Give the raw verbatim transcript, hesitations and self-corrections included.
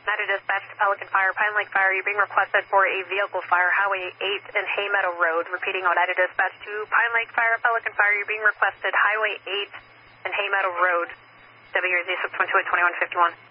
United Dispatch to Pelican Fire, Pine Lake Fire. You're being requested for a vehicle fire, Highway eight and Hay Meadow Road. Repeating, United Dispatch to Pine Lake Fire, Pelican Fire. You're being requested Highway eight and Hay Meadow Road. W Z six one two eight twenty-one fifty-one.